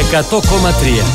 100,3.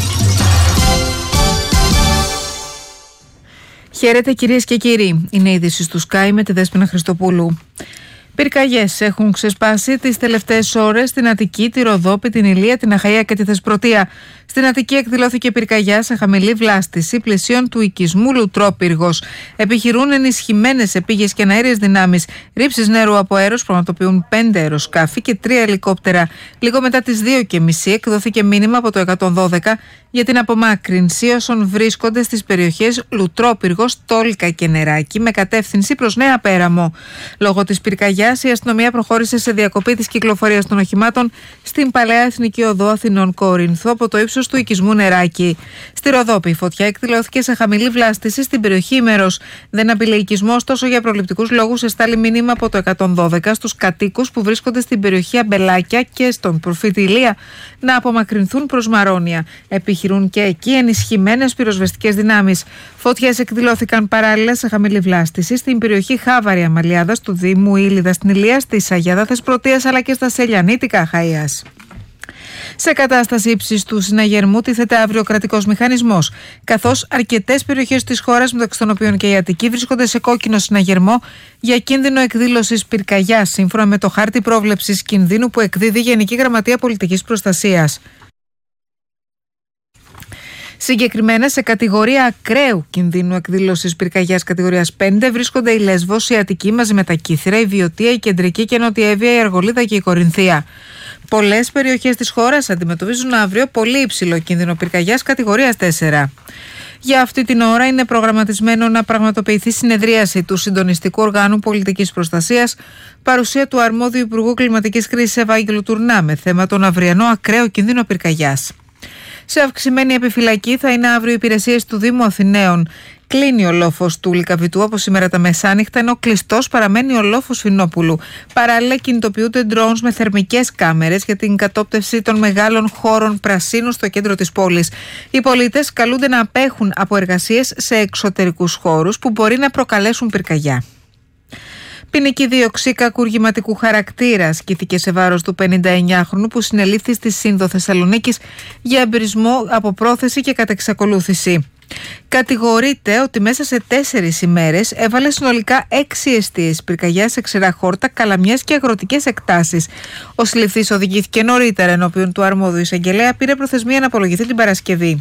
Χαίρετε κυρίες και κύριοι. Είναι η είδηση του Sky με τη Δέσποινα Χριστοπούλου. Πυρκαγιές έχουν ξεσπάσει τις τελευταίες ώρες στην Αττική, τη Ροδόπη, την Ηλία, την Αχαΐα και τη Θεσπρωτεία. Στην Αττική εκδηλώθηκε πυρκαγιά σε χαμηλή βλάστηση πλαισίων του οικισμού Λουτρόπυργος. Επιχειρούν ενισχυμένες επίγειες και εναέριες δυνάμεις. Ρήψεις νερού από αέρος πραγματοποιούν 5 αεροσκάφη και 3 ελικόπτερα. Λίγο μετά τις 2:30 εκδόθηκε μήνυμα από το 112 για την απομάκρυνση όσων βρίσκονται στις περιοχές Λουτρόπυργος, Τόλικα και Νεράκι με κατεύθυνση προς Νέα Πέραμο. Λόγω της πυρκαγιάς, η αστυνομία προχώρησε σε διακοπή της κυκλοφορίας των οχημάτων στην Παλαιά Εθνική Οδό Αθηνών Κόρινθου από το ύψος του οικισμού Νεράκι. Στη Ροδόπη, η φωτιά εκδηλώθηκε σε χαμηλή βλάστηση στην περιοχή Ημέρος. Δεν απειλεί οικισμό, ωστόσο για προληπτικούς λόγους εστάλει μήνυμα από το 112 στους κατοίκους που βρίσκονται στην περιοχή Αμπελάκια και στον προφήτη Ηλία να απομακρυνθούν προς Μαρόνια. Επιχειρούν και εκεί ενισχυμένες πυροσβεστικές δυνάμεις. Φωτιές εκδηλώθηκαν παράλληλα σε χαμηλή βλάστηση στην περιοχή Χάβαρη Αμαλιάδας του Δήμου Ήλιδα στην Ηλία, στη Σαγιάδα Θεσπρωτείας αλλά και στα Σελιανίτικα Αχαΐας. Σε κατάσταση ύψης του συναγερμού τίθεται αύριο ο κρατικός μηχανισμός, καθώς αρκετές περιοχές της χώρας, μεταξύ των οποίων και η Αττική, βρίσκονται σε κόκκινο συναγερμό για κίνδυνο εκδήλωσης πυρκαγιάς, σύμφωνα με το χάρτη πρόβλεψης κινδύνου που εκδίδει η Γενική Γραμματεία Πολιτικής Προστασίας. Συγκεκριμένα, σε κατηγορία ακραίου κινδύνου εκδήλωσης πυρκαγιάς κατηγορίας 5 βρίσκονται η Λέσβος, η Αττική μαζί με τα Κύθυρα, η Βιωτία, η Κεντρική και Νότια Εύβοια, η Αργολίδα και η Κορινθία. Πολλές περιοχές της χώρας αντιμετωπίζουν αύριο πολύ υψηλό κίνδυνο πυρκαγιάς κατηγορίας 4. Για αυτή την ώρα είναι προγραμματισμένο να πραγματοποιηθεί συνεδρίαση του Συντονιστικού Οργάνου Πολιτικής Προστασίας, παρουσία του αρμόδιου Υπουργού Κλιματικής Κρίσης Ευάγγελου Τουρνά, με θέμα τον αυριανό ακραίο κίνδυνο πυρκαγιάς. Σε αυξημένη επιφυλακή θα είναι αύριο οι υπηρεσίες του Δήμου Αθηναίων. Κλείνει ο λόφος του Λυκαβητού από σήμερα τα μεσάνυχτα, ενώ κλειστός παραμένει ο λόφος Φινόπουλου. Παράλληλα, κινητοποιούνται drones με θερμικές κάμερες για την κατόπτευση των μεγάλων χώρων πρασίνου στο κέντρο της πόλης. Οι πολίτες καλούνται να απέχουν από εργασίες σε εξωτερικούς χώρους που μπορεί να προκαλέσουν πυρκαγιά. Ποινική δίωξη κακουργηματικού χαρακτήρα ασκήθηκε σε βάρος του 59χρονου που συνελήφθη στη Σύνδο Θεσσαλονίκης για εμπρισμό από πρόθεση και κατεξακολούθηση. Κατηγορείται ότι μέσα σε 4 ημέρες έβαλε συνολικά 6 εστίες πυρκαγιάς σε ξερά χόρτα, καλαμιές και αγροτικές εκτάσεις. Ο συλληφθής οδηγήθηκε νωρίτερα ενώπιον του αρμόδιου εισαγγελέα, πήρε προθεσμία να απολογηθεί την Παρασκευή.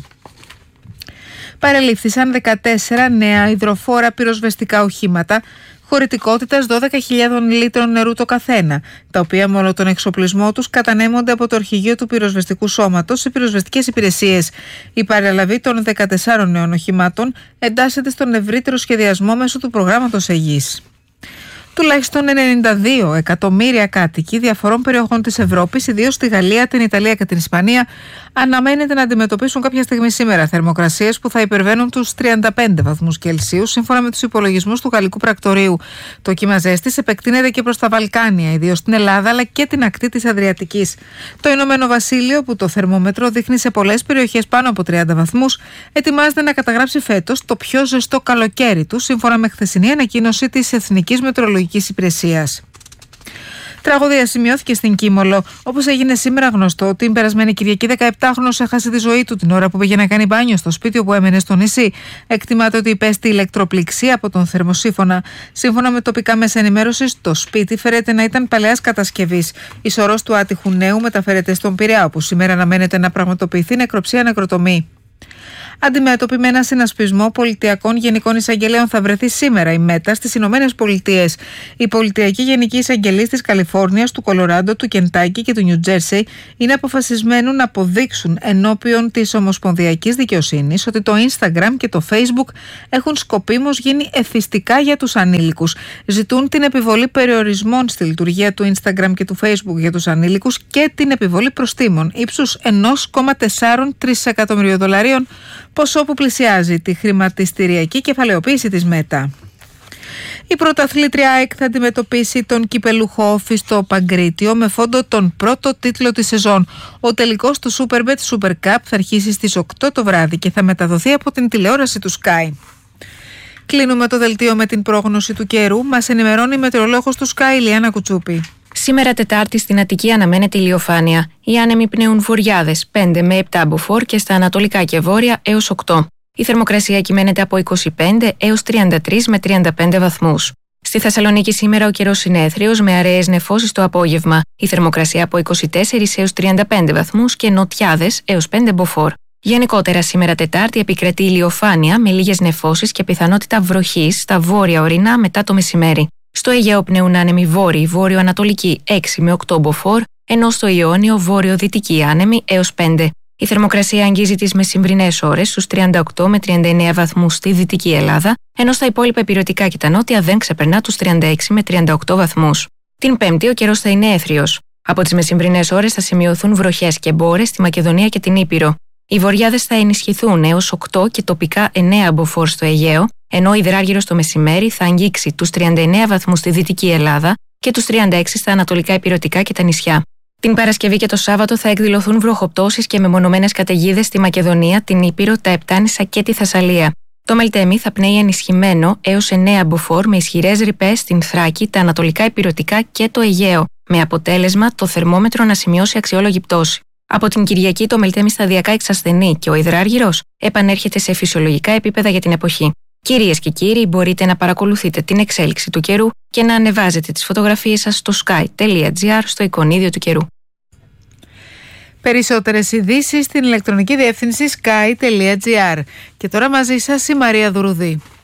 Παρελήφθησαν 14 νέα υδροφόρα πυροσβεστικά οχήματα χωρητικότητας 12.000 λίτρων νερού το καθένα, τα οποία μόνο τον εξοπλισμό τους κατανέμονται από το Αρχηγείο του Πυροσβεστικού Σώματος σε πυροσβεστικές υπηρεσίες. Η παραλαβή των 14 νέων οχημάτων εντάσσεται στον ευρύτερο σχεδιασμό μέσω του προγράμματος Αιγής. Τουλάχιστον 92 εκατομμύρια κάτοικοι διαφορών περιοχών της Ευρώπης, ιδίως στη Γαλλία, την Ιταλία και την Ισπανία, αναμένεται να αντιμετωπίσουν κάποια στιγμή σήμερα θερμοκρασίες που θα υπερβαίνουν τους 35 βαθμούς Κελσίου, σύμφωνα με τους υπολογισμούς του Γαλλικού Πρακτορείου. Το κύμα ζέστης επεκτείνεται και προς τα Βαλκάνια, ιδίως στην Ελλάδα αλλά και την ακτή της Αδριατικής. Το Ηνωμένο Βασίλειο, που το θερμόμετρο δείχνει σε πολλές περιοχές πάνω από 30 βαθμούς, ετοιμάζεται να καταγράψει φέτος το πιο ζεστό καλοκαίρι του, σύμφωνα με χθεσινή ανακοίνωση της Εθνικής Μετεωρολογικής Υπηρεσίας. Τραγωδία σημειώθηκε στην Κίμολο, όπως έγινε σήμερα γνωστό. Την περασμένη Κυριακή, 17χρονος έχασε τη ζωή του την ώρα που πήγε να κάνει μπάνιο στο σπίτι όπου έμενε στο νησί. Εκτιμάται ότι υπέστη ηλεκτροπληξία από τον θερμοσύφωνα. Σύμφωνα με τοπικά μέσα ενημέρωσης, το σπίτι φέρεται να ήταν παλαιάς κατασκευής. Η σωρός του άτυχου νέου μεταφέρεται στον Πειραιά, όπου σήμερα αναμένεται να πραγματοποιηθεί νεκροψία-νεκροτομή. Αντιμέτωπη με ένα συνασπισμό πολιτιακών γενικών εισαγγελέων θα βρεθεί σήμερα η ΜΕΤΑ στις Ηνωμένες Πολιτείες. Οι πολιτιακοί γενικοί εισαγγελείς της Καλιφόρνιας, του Κολοράντο, του Κεντάκι και του Νιου Τζέρσεϊ είναι αποφασισμένοι να αποδείξουν ενώπιον της Ομοσπονδιακής Δικαιοσύνης ότι το Instagram και το Facebook έχουν σκοπίμως γίνει εθιστικά για τους ανήλικους. Ζητούν την επιβολή περιορισμών στη λειτουργία του Instagram και του Facebook για τους ανήλικους και την επιβολή προστίμων ύψους $1,4 τρισεκατομμυρίων, ποσό που πλησιάζει τη χρηματιστηριακή κεφαλαιοποίηση της ΜΕΤΑ. Η πρωταθλήτρια ΑΕΚ θα αντιμετωπίσει τον κυπελούχο Όφη στο Παγκρίτιο με φόντο τον πρώτο τίτλο της σεζόν. Ο τελικός του Superbet Super Cup θα αρχίσει στις 8 το βράδυ και θα μεταδοθεί από την τηλεόραση του Sky. Κλείνουμε το δελτίο με την πρόγνωση του καιρού. Μας ενημερώνει η μετεωρολόγος του Sky, Ηλιάνα Κουτσούπη. Σήμερα Τετάρτη στην Αττική αναμένεται ηλιοφάνεια. Οι άνεμοι πνέουν βορειάδες 5 με 7 μποφόρ και στα ανατολικά και βόρεια έως 8. Η θερμοκρασία κυμαίνεται από 25 έως 33 με 35 βαθμούς. Στη Θεσσαλονίκη σήμερα ο καιρός είναι έθριος με αραιές νεφώσεις το απόγευμα. Η θερμοκρασία από 24 έως 35 βαθμούς και νοτιάδες έως 5 μποφόρ. Γενικότερα σήμερα Τετάρτη επικρατεί ηλιοφάνεια με λίγες νεφώσεις και πιθανότητα βροχής στα βόρεια ορεινά μετά το μεσημέρι. Στο Αιγαίο πνέουν άνεμοι βόρειοι, βόρειο-ανατολικοί 6 με 8 μποφόρ, ενώ στο Ιόνιο βόρειο-δυτικοί άνεμοι έως 5. Η θερμοκρασία αγγίζει τις μεσημβρινές ώρες στους 38 με 39 βαθμούς στη Δυτική Ελλάδα, ενώ στα υπόλοιπα ηπειρωτικά και τα νότια δεν ξεπερνά τους 36 με 38 βαθμούς. Την Πέμπτη ο καιρός θα είναι έθριος. Από τις μεσημβρινές ώρες θα σημειωθούν βροχές και μπόρες στη Μακεδονία και την Ήπειρο. Οι βορειάδες θα ενισχυθούν έως 8 και τοπικά 9 μποφόρ στο Αιγαίο, ενώ η υδράργυρος το μεσημέρι θα αγγίξει τους 39 βαθμούς στη Δυτική Ελλάδα και τους 36 στα ανατολικά ηπειρωτικά και τα νησιά. Την Παρασκευή και το Σάββατο θα εκδηλωθούν βροχοπτώσεις και μεμονωμένες καταιγίδες στη Μακεδονία, την Ήπειρο, τα Επτάνησα και τη Θεσσαλία. Το Μελτέμι θα πνέει ενισχυμένο έως 9 μποφόρ με ισχυρές ρηπές στην Θράκη, τα ανατολικά ηπειρωτικά και το Αιγαίο, με αποτέλεσμα το θερμόμετρο να σημειώσει αξιόλογη πτώση. Από την Κυριακή το Μελτέμι σταδιακά εξασθενεί και ο υδράργυρος επανέρχεται σε φυσιολογικά επίπεδα για την εποχή. Κυρίες και κύριοι, μπορείτε να παρακολουθείτε την εξέλιξη του καιρού και να ανεβάζετε τις φωτογραφίες σας στο sky.gr στο εικονίδιο του καιρού. Περισσότερες ειδήσεις στην ηλεκτρονική διεύθυνση sky.gr. Και τώρα μαζί σας η Μαρία Δουρουδή.